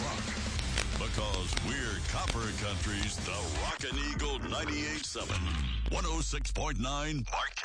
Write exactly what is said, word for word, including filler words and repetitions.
rock. Because we're Copper Country's The Rockin' Eagle ninety-eight point seven, one oh six point nine Mark